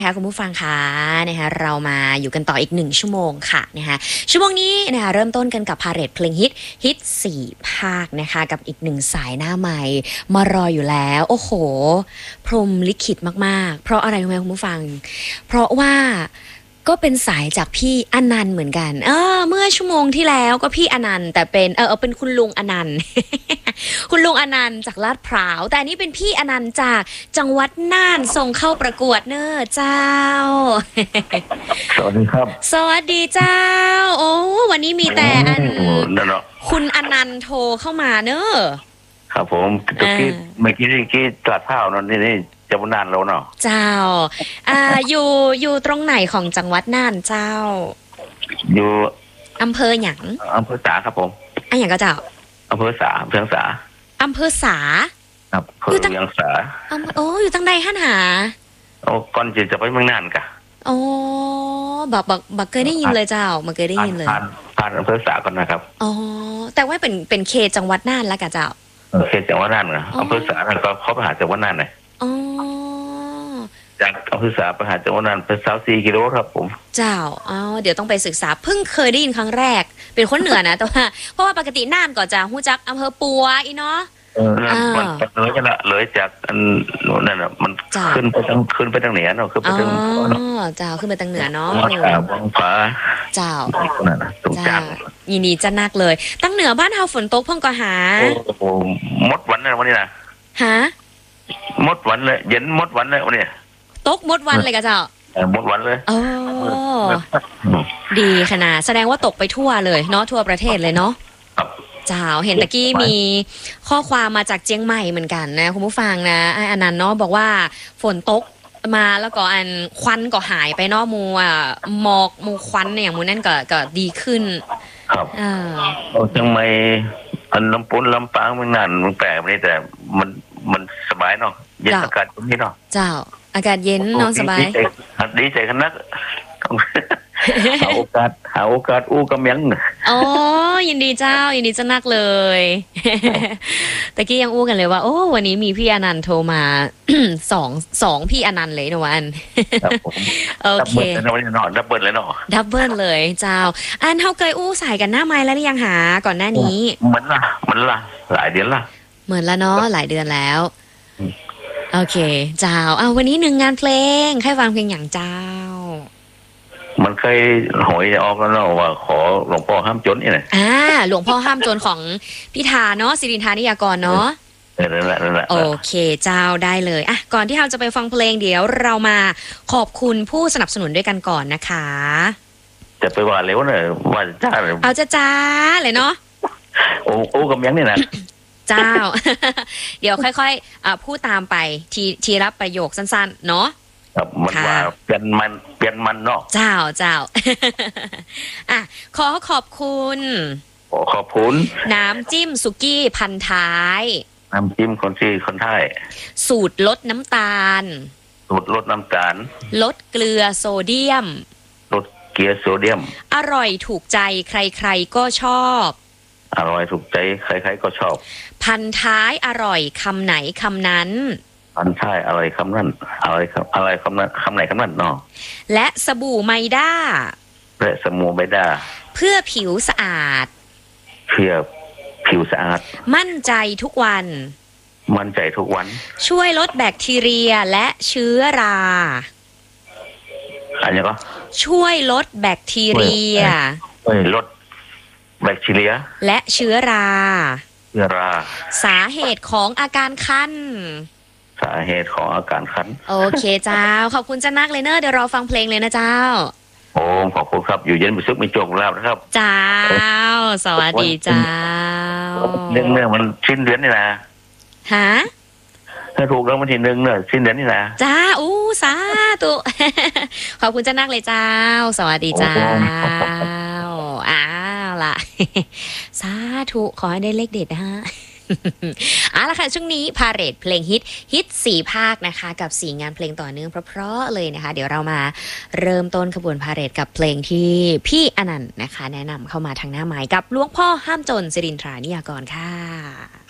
ค่ะคุณผู้ฟังคะนะคะเรามาอยู่กันต่ออีก1 ชั่วโมงค่ะนะคะชั่วโมงนี้นะคะเริ่มต้นกันกับพาเหรดเพลงฮิต4 ภาคนะคะกับอีก1 สายหน้าใหม่มารออยู่แล้วโอ้โหพรหมลิขิตมากๆเพราะอะไรรู้ไหมคุณผู้ฟังเพราะว่าก็เป็นสายจากพี่อนันต์เหมือนกันเมื่อชั่วโมงที่แล้วก็พี่อนันต์แต่เป็นเป็นคุณลุงอนันต์ คุณลุงอนันต์จากลาดพร้าวแต่อันนี้เป็นพี่อนันต์จากจังหวัดน่านส่งเข้าประกวดเนอะเจ้าสวัสดีครับสวัสดีเจ้าโอ้วันนี้มีแต่อันนั่นเนาะคุณอนันต์โทรเข้ามาเนอะครับผมตะกี้เมื่อกี้ตลาดข้าวนนนี่จะมานานแล้วเนาะเจ้าอยู่ตรงไหนของจังหวัดน่านเจ้าอยู่อำเภอหยังอำเภอสาครับผมหยังก็เจ้าอำเภอสาเพียงสาอำเภอสาครับอำเภอเพียงสาอยู่ตั้งใดหั่นหาก่อนจะไปเมืองน่านกะโอ้บักเคยได้ยินเลยเจ้าบักเคยได้ยินเลยผ่านอำเภอสาก่อนนะครับอ๋อแต่ว่าเป็นเขตจังหวัดน่านแล้วกะเจ้าเขตจังหวัดน่านนะอำเภอสาแล้วก็เข้าไปหาจังหวัดน่านหน่อยอ๋อจากอำเภอสาไปหาจังหวัดน่านเป็น24 กิโลครับผมเจ้าเดี๋ยวต้องไปศึกษาเพิ่งเคยได้ยินครั้งแรกเป็นคนเหนือนะแต่ว่าเพราะว่าปกติน่านก็จะฮู้จักอำเภอปัวอีเนาะมันเลยกันละเลยจากอันนั่นน่ะมันขึ้นไปทางเหนือเนาะขึ้นไปทางเจ้าขึ้นไปทางเหนือเนาะวังฟ้าเจ้านั่นน่ะตรงกลางยินดีจะนักเลยตั้งเหนือบ้านเฮาฝนตกพ่องก็หาโอ้โหมดวันเลยวันนี้นะหมดวันเลยเย็นมดวันเลยวันนี้ตกมดวันเลยกะเจ้าหมดวันเลยดีขนาดแสดงว่าตกไปทั่วเลยเนาะทั่วประเทศเลยเนาะเจ้าเห็นตะกี้มีข้อความมาจากเจียงใหม่เหมือนกันนะคุณผู้ฟังนะอันนั้นเนาะบอกว่าฝนตกมาแล้วก็อันควันก็หายไปเนาะหมอกควันเนี่ยอย่างมูนั่นก็ดีขึ้นครับจังไม่อันลำปูนลำปางมันงานมันแปลกนี่แต่มันสบายเนาะเย็นอากาศตรงนี้เนาะเจ้าอากาศเย็นเนาะสบายดีใจขนาดหาโอกาสอู้กำยังอ๋อยินดีเจ้ายินดีจะนักเลยตะกี้ยังอู้กันเลยว่าโอ้วันนี้มีพี่อนันต์โทรมาสองพี่อนันต์เลยนะวันโอเคดับเบิลเลยเนาะดับเบิลเลยเจ้าอันเฮาเคยอู้สายกันหน้าไม้แล้วหรือยังหาก่อนหน้านี้เหมือนละหลายเดือนละเหมือนละเนาะหลายเดือนแล้วโอเคเจ้าวันนี้1 งานเพลงให้ฟังเพลงอย่างเจ้ามันเคยหอยออกแล้วเนาะว่าขอหลวงพ่อห้ามจนนี่แหละหลวงพ่อห้ามจนของพิธาเนาะศิรินทานิยากรเนาะนั่นแหละโอเคเจ้าได้เลยก่อนที่เราจะไปฟังเพลงเดี๋ยวเรามาขอบคุณผู้สนับสนุนด้วยกันก่อนนะคะจะไปว่าเร็วหน่อยว่าจ้าเอาจ้าเลยเนาะโอ้กำยังนี่นะเจ้า เดี๋ยวค่อยๆพูดตามไปทีรับประโยคสั้นๆเนาะครับมันว่าเปลี่ยนมันเนาะเจ้าขอบคุณขอบคุณน้ำจิ้มสุกี้พันท้ายน้ำจิ้มคนไทยสูตรลดน้ำตาลลดเกลือโซเดียมอร่อยถูกใจใครๆก็ชอบอร่อยถูกใจใครๆก็ชอบพันท้ายอร่อยคำไหนคำนั้นพันท้ายอะไรคำนั้นอะไรคำนั้นคำไหนคำนั้นเนาะและสบู่ไมด้าเพื่อผิวสะอาดมั่นใจทุกวันช่วยลดแบคทีเรียและเชื้อราอะไรก็ช่วยลดแบคทีเรียลดแบคทีเรียและเชื้อราสาเหตุของอาการคันโอเคเจ้าขอบคุณจ้านักเลยเนอะเดี๋ยวรอฟังเพลงเลยนะเจ้าโอ้ขอบคุณครับอยู่เย็นเป็นสุขมีโจกแล้วนะครับเจ้าสวัสดีเจ้าเรื่องมันสิ้นเดือนนี่นะถ้าถูกแล้ววันที่1เนี่ยสิ้นเดือนนี่นะจ้าสาธุขอบคุณจ้านักเลยเจ้าสวัสดีเจ้าล่ะสาธุขอให้ได้เลขเด็ดนะฮะล่ะค่ะช่วงนี้พาเหรดเพลงฮิต4 ภาคนะคะกับ4 งานเพลงต่อเนื่องเพราะๆเลยนะคะเดี๋ยวเรามาเริ่มต้นขบวนพาเหรดกับเพลงที่พี่อนันต์นะคะแนะนำเข้ามาทางหน้าไม้กับหลวงพ่อห้ามจนศิรินทรานิยากรค่ะ